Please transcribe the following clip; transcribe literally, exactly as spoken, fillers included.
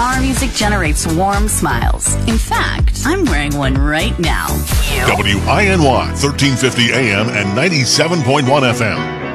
Our music generates warm smiles. In fact, I'm wearing one right now. W I N Y, thirteen fifty A M and ninety-seven point one F M.